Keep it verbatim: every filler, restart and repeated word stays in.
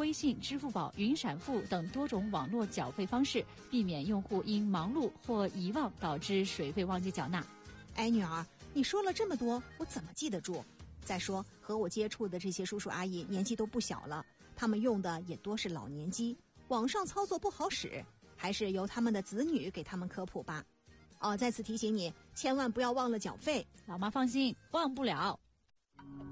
微信、支付宝、云闪付等多种网络缴费方式，避免用户因忙碌或遗忘导致水费忘记缴纳。 哎，女儿，你说了这么多，我怎么记得住？再说和我接触的这些叔叔阿姨年纪都不小了，他们用的也多是老年机，网上操作不好使，还是由他们的子女给他们科普吧。哦，再次提醒你，千万不要忘了缴费。 老妈放心，忘不了。